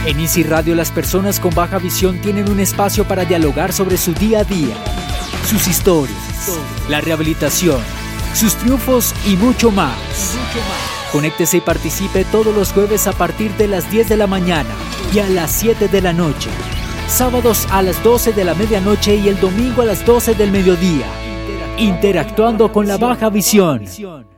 En Easy Radio, las personas con baja visión tienen un espacio para dialogar sobre su día a día, sus historias, la rehabilitación, sus triunfos y mucho más. Conéctese y participe todos los jueves a partir de las 10 de la mañana y a las 7 de la noche. Sábados a las 12 de la medianoche y el domingo a las 12 del mediodía. Interactuando con la baja visión.